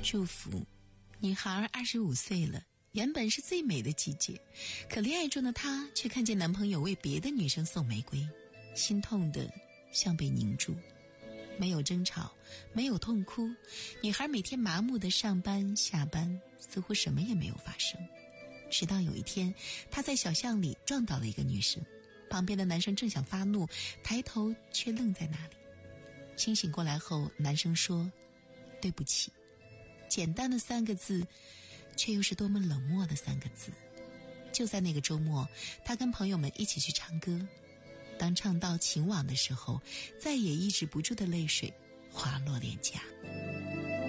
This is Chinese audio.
祝福。女孩25岁了，原本是最美的季节，可恋爱中的她却看见男朋友为别的女生送玫瑰，心痛的像被凝住。没有争吵，没有痛哭，女孩每天麻木的上班下班，似乎什么也没有发生。直到有一天，她在小巷里撞到了一个女生，旁边的男生正想发怒，抬头却愣在那里。清醒过来后，男生说对不起。简单的3个字，却又是多么冷漠的3个字。就在那个周末，他跟朋友们一起去唱歌，当唱到情网的时候，再也抑制不住的泪水滑落脸颊。